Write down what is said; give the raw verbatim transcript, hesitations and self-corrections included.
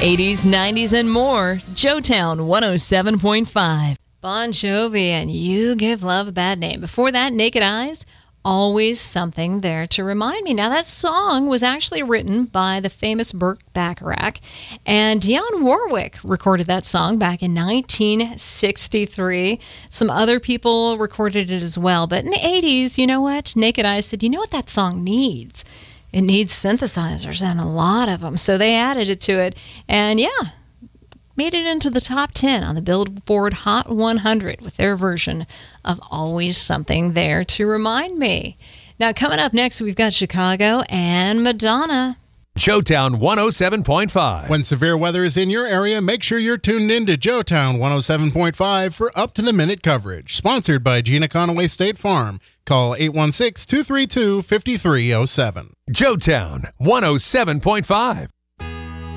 eighties, nineties, and more. Joetown one oh seven point five. Bon Jovi and You Give Love a Bad Name. Before that, Naked Eyes, Always Something There to Remind Me. Now, that song was actually written by the famous Burt Bacharach, and Dionne Warwick recorded that song back in nineteen sixty-three. Some other people recorded it as well, but in the eighties, you know what? Naked Eyes said, you know what that song needs? It needs synthesizers, and a lot of them, so they added it to it, and yeah, made it into the top ten on the Billboard Hot one hundred with their version of Always Something There to Remind Me. Now, coming up next, we've got Chicago and Madonna. Joetown one oh seven point five. When severe weather is in your area, make sure you're tuned in to Joetown one oh seven point five for up-to-the-minute coverage. Sponsored by Gina Conaway State Farm. Call eight one six, two three two, five three oh seven. Joetown one oh seven point five.